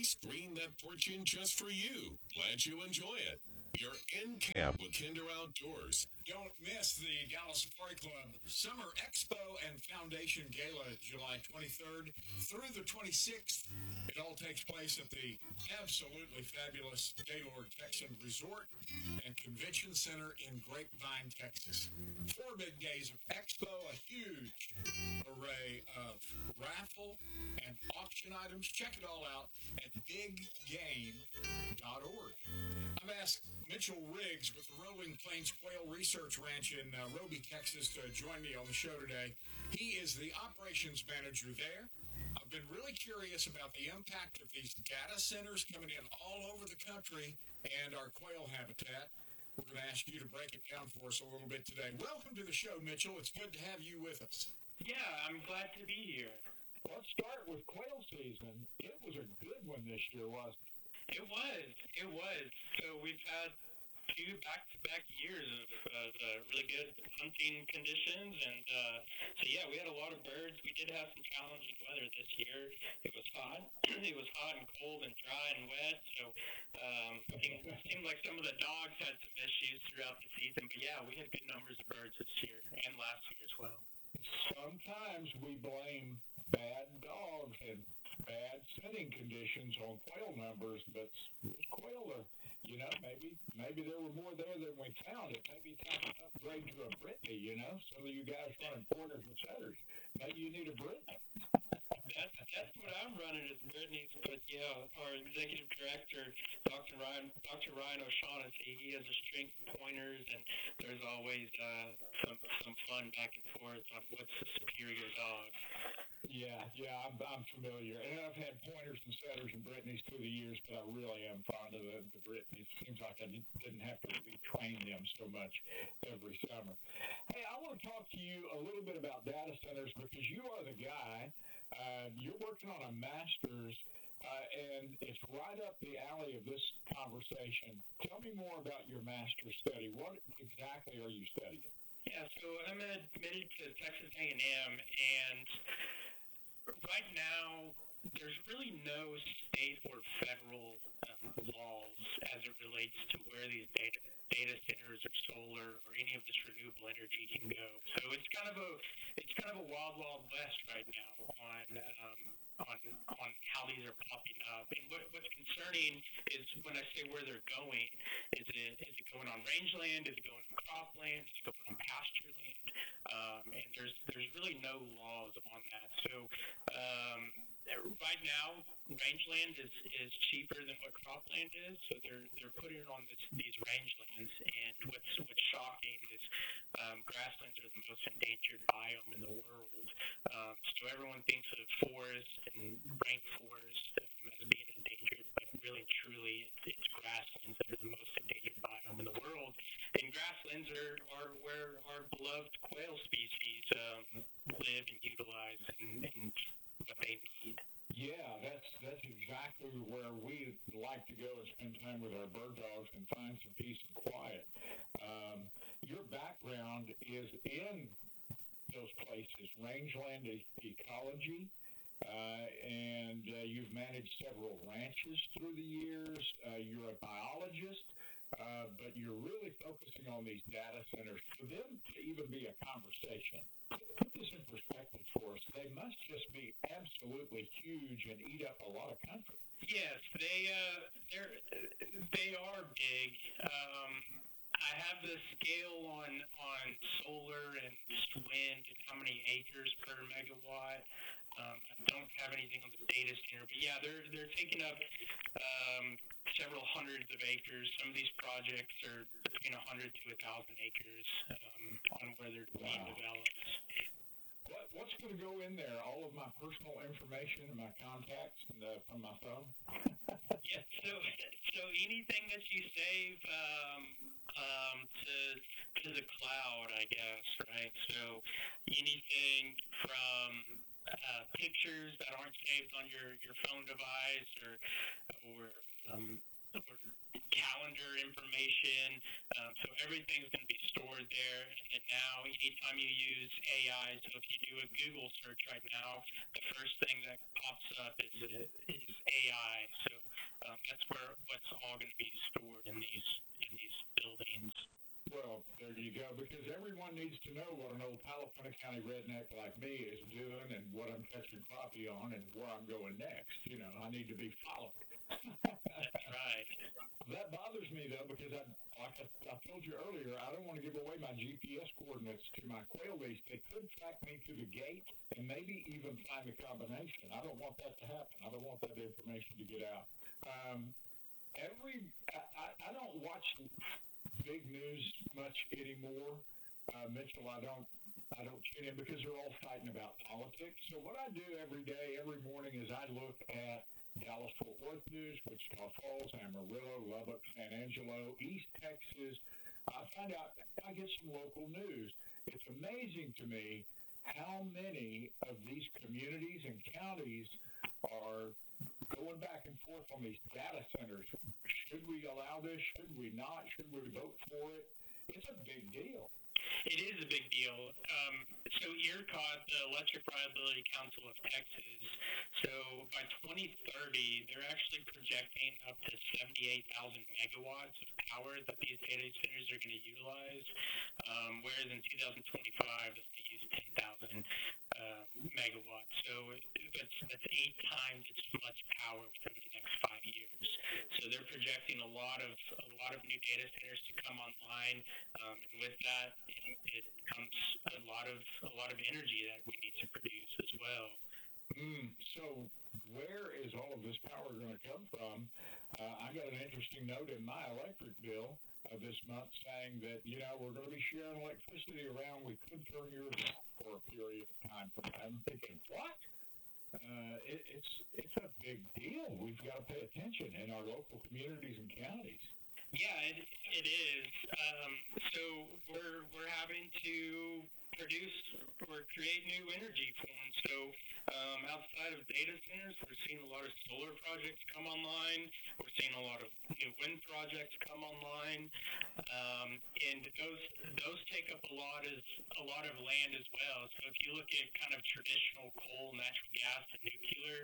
screened that portion just for you. Glad you enjoy it. You're in camp with Kinder Outdoors. Don't miss the Dallas Safari Club Summer Expo and Foundation Gala, July 23rd through the 26th. It all takes place at the absolutely fabulous Gaylord Texan Resort and Convention Center in Grapevine, Texas. 4 big days of expo, a huge array of raffle and auction items. Check it all out at biggame.org. I've asked Mitchell Riggs with the Rolling Plains Quail Research Ranch in Roby, Texas, to join me on the show today. He is the operations manager there. I've been really curious about the impact of these data centers coming in all over the country and our quail habitat. We're going to ask you to break it down for us a little bit today. Welcome to the show, Mitchell. It's good to have you with us. Yeah, I'm glad to be here. Let's start with quail season. It was a good one this year, wasn't it? It was. So we've had 2 back-to-back years of really good hunting conditions, and so yeah, we had a lot of birds. We did have some challenging weather this year. It was hot. It was hot and cold and dry and wet. So it seemed like some of the dogs had some issues throughout the season. But yeah, we had good numbers of birds this year and last year as well. Sometimes we blame bad dogs and bad sitting conditions on quail numbers, but quail are, maybe there were more there than we found. It may be time to upgrade to a Brittany, some of you guys running pointers and setters. Maybe you need a Brittany. That's what I'm running is Brittany's, but yeah, our executive director, Dr. Ryan O'Shaughnessy, he has a string of pointers, and there's always some fun back and forth on what's the superior dog. Yeah, I'm familiar. And I've had pointers and setters and Brittany's through the years, but I really am fond of the Brittany's. It seems like I didn't have to retrain them so much every summer. Hey, I want to talk to you a little bit about data centers because you are the guy. You're working on a master's, and it's right up the alley of this conversation. Tell me more about your master's study. What exactly are you studying? Yeah, so I'm admitted to Texas A&M, and right now there's really no state or federal laws as it relates to where these data centers or solar or any of this renewable energy can go. So it's kind of a wild west right now on how these are popping up. And what's concerning is when I say where they're going, is it going on rangeland? Is it going on cropland? Is it going on pasture land? And there's really no laws on that. So right now, rangeland is cheaper than what cropland is. So they're putting it on these rangelands. And what's shocking is grasslands are the most endangered biome in the world. So everyone thinks of forest and rainforest as being endangered, but really and truly, it's grasslands that are the most endangered biome in the world. And grasslands are where our beloved quail species live and utilize and what they need. Yeah, that's exactly where we like to go and spend time with our bird dogs and find some peace and quiet. Your background is in those places, rangeland ecology, and you've managed several ranches through the years. You're a biologist, but you're really focusing on these data centers. For them to even be a conversation, put this in perspective for us. They must just be absolutely huge and eat up a lot of country. Yes, they are big. I have the scale on solar and wind and how many acres per megawatt. I don't have anything on the data center, but yeah, they're taking up several hundreds of acres. Some of these projects are between 100 to 1,000 acres on where they're being developed. What's going to go in there? All of my personal information and my contacts from my phone? Yeah, so anything that you save to the cloud, I guess, right? So anything from pictures that aren't saved on your phone device or calendar information. So everything's going to be stored there. And then now, anytime you use AI, so if you do a Google search right now, the first thing that pops up is AI. So that's where what's all going to be stored in these buildings. Well, there you go, because everyone needs to know what an old Palafina County redneck like me is doing and what I'm catching crappie on and where I'm going next. You know, I need to be followed. That's right. That bothers me, though, because like I told you earlier, I don't want to give away my GPS coordinates to my quail lease. They could track me to the gate and maybe even find the combination. I don't want that to happen. I don't want that information to get out. I don't watch big news much anymore. Mitchell, I don't tune in because they're all fighting about politics. So what I do every day, every morning, is I look at Dallas-Fort Worth news, Wichita Falls, Amarillo, Lubbock, San Angelo, East Texas. I find out, I get some local news. It's amazing to me how many of these communities and counties are going back and forth on these data centers. Should we allow this? Should we not? Should we vote for it? It's a big deal. It is a big deal. So ERCOT, the Electric Reliability Council of Texas, so by 2030, they're actually projecting up to 78,000 megawatts of power that these data centers are going to utilize, whereas in 2025, they'll use 10,000 megawatts. So that's 8 times as much power within the next 5 years. So they're projecting a lot of new data centers to come online, and with that, it comes a lot of energy that we need to produce as well. So where is all of this power going to come from? I got an interesting note in my electric bill this month saying that, we're going to be sharing electricity around. We could turn yours off for a period of time. I'm thinking, what? It's a big deal. We've got to pay attention in our local communities and counties. Yeah, it is. So we're having to produce or create new energy forms. So outside of data centers, we're seeing a lot of solar projects come online. We're seeing a lot of new wind projects come online, and those take up a lot of land as well. So if you look at kind of traditional coal, natural gas, and nuclear,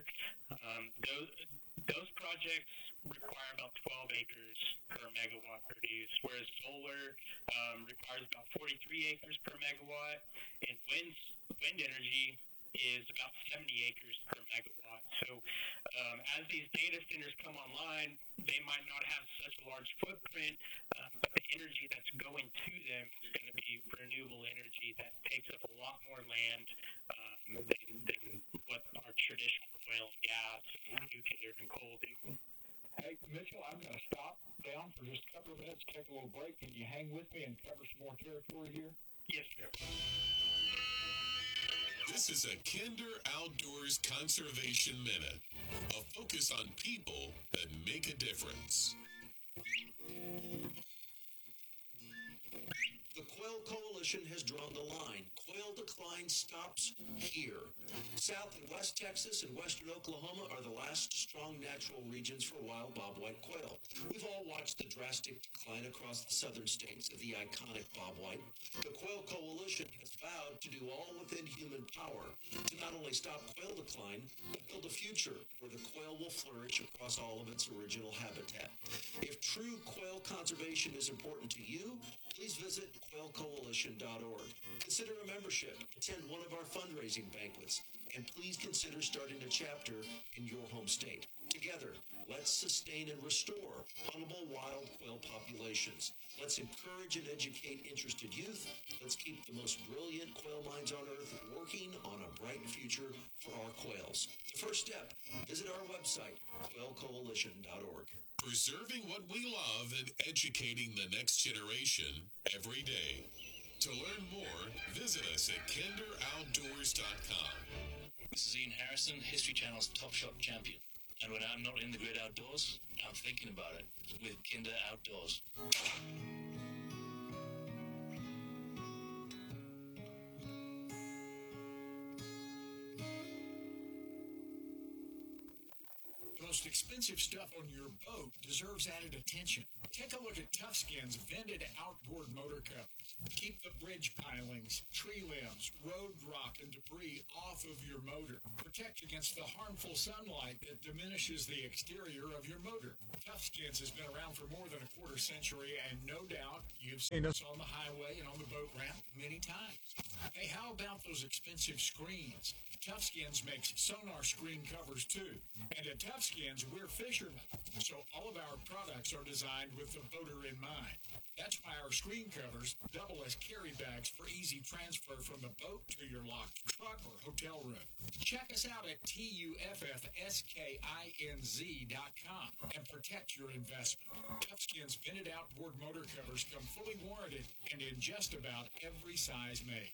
those projects require about 12 acres per megawatt produced, whereas solar requires about 43 acres per megawatt, and wind energy is about 70 acres per megawatt. So as these data centers come online, they might not have such a large footprint, but the energy that's going to them is going to be renewable energy that takes up a lot more land than what our traditional oil and gas and nuclear and coal do. Hey, Mitchell, I'm going to stop down for just a couple of minutes, take a little break. Can you hang with me and cover some more territory here? Yes, sir. This is a Kinder Outdoors Conservation Minute, a focus on people that make a difference. The Quail Coalition has drawn the line. Quail decline stops here. South and West Texas and western Oklahoma are the last strong natural regions for wild bobwhite quail. We've all watched the drastic decline across the southern states of the iconic bobwhite. The Quail Coalition has vowed to do all within human power to not only stop quail decline, but build a future where the quail will flourish across all of its original habitat. If true quail conservation is important to you, please visit quailcoalition.org. Consider a membership, attend one of our fundraising banquets, and please consider starting a chapter in your home state. Together, let's sustain and restore vulnerable wild quail populations. Let's encourage and educate interested youth. Let's keep the most brilliant quail minds on earth working on a bright future for our quails. The first step, visit our website, quailcoalition.org. Preserving what we love and educating the next generation every day. To learn more, visit us at kinderoutdoors.com. This is Ian Harrison, History Channel's Top Shot champion. And when I'm not in the great outdoors, I'm thinking about it with Kinder Outdoors. most expensive stuff on your boat deserves added attention. Take a look at Toughskin's vented outboard motor covers. Keep the bridge pilings, tree limbs, road rock, and debris off of your motor. Protect against the harmful sunlight that diminishes the exterior of your motor. Toughskins has been around for more than a quarter century, and no doubt you've seen us on the highway and on the boat ramp many times. Hey, how about those expensive screens? Toughskins makes sonar screen covers too. And at Toughskins, we're fishermen, so all of our products are designed with the boater in mind. That's why our screen covers double as carry bags for easy transfer from the boat to your locked truck or hotel room. Check us out at TUFFSKINZ.com and protect your investment. Toughskins vented outboard motor covers come fully warranted and in just about every size made.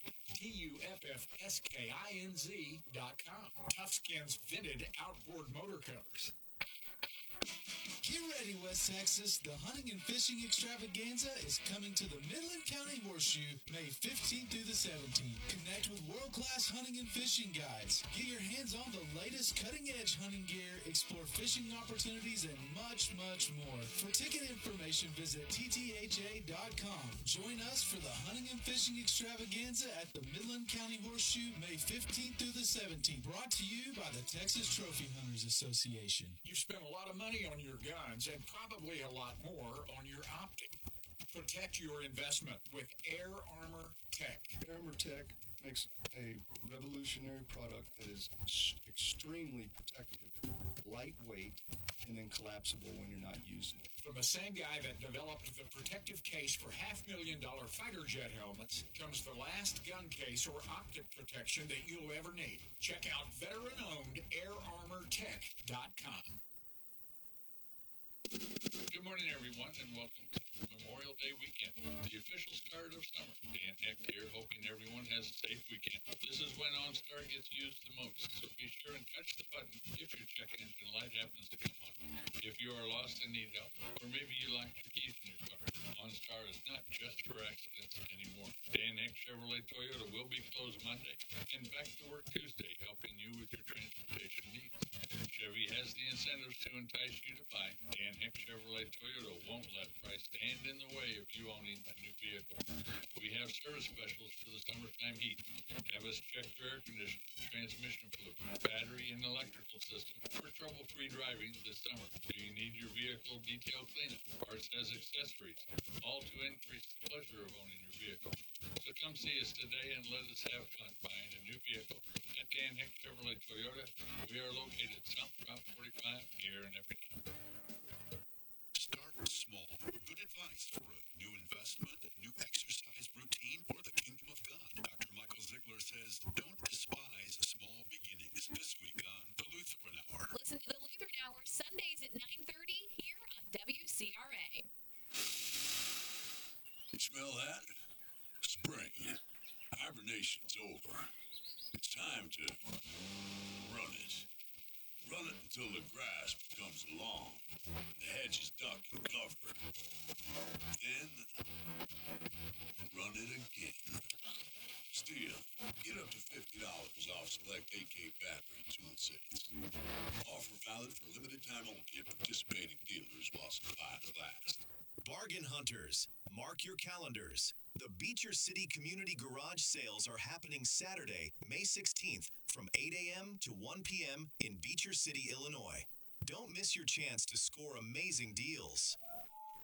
TUFFSKINZ.com. Toughskins vented outboard motor covers. Get ready, West Texas. The Hunting and Fishing Extravaganza is coming to the Midland County Horseshoe May 15th through the 17th. Connect with world-class hunting and fishing guides. Get your hands on the latest cutting-edge hunting gear, explore fishing opportunities, and much, much more. For ticket information, visit ttha.com. Join us for the Hunting and Fishing Extravaganza at the Midland County Horseshoe May 15th through the 17th. Brought to you by the Texas Trophy Hunters Association. You've spent a lot of money on your guns and probably a lot more on your optic. Protect your investment with Air Armor Tech. Air Armor Tech makes a revolutionary product that is extremely protective, lightweight, and then collapsible when you're not using it. From the same guy that developed the protective case for $500,000 fighter jet helmets comes the last gun case or optic protection that you'll ever need. Check out veteran-owned AirArmorTech.com. Good morning, everyone, and welcome to Memorial Day weekend, the official start of summer. Dan Heck here, hoping everyone has a safe weekend. This is when OnStar gets used the most, so be sure and touch the button if your check engine light happens to come on. If you are lost and need help, or maybe you locked your keys in your car, OnStar is not just for accidents anymore. Dan Heck Chevrolet Toyota will be closed Monday and back to work Tuesday, helping you with your transportation needs. Chevy has the incentives to entice you to buy. Dan Heck Chevrolet Toyota won't let price stand in the way of you owning a new vehicle. We have service specials for the summertime heat. Have us check your air conditioning, transmission fluid, battery, and electrical system for trouble-free driving this summer. Do you need your vehicle detail cleanup, parts as accessories, all to increase the pleasure of owning your vehicle? So come see us today and let us have fun buying a new vehicle at Dan Heck Chevrolet Toyota. We are located South Route 45 here in Effingham. Start small. Good advice for a new investment, a new exercise routine, or the kingdom of God. Dr. Michael Ziegler says, don't despise small beginnings. This week on The Lutheran Hour. Listen to The Lutheran Hour Sundays at 9:30 here on WCRA. You smell that? Spring. Hibernation's over. It's time to run it. Run it until the grass becomes long, the hedges duck and cover. Then, run it again. Still, get up to $50 off select AK battery tool sets. Offer valid for limited time only at participating dealers while supplies last. Bargain hunters, mark your calendars. The Beecher City Community Garage Sales are happening Saturday, May 16th from 8 a.m. to 1 p.m. in Beecher City, Illinois. Don't miss your chance to score amazing deals.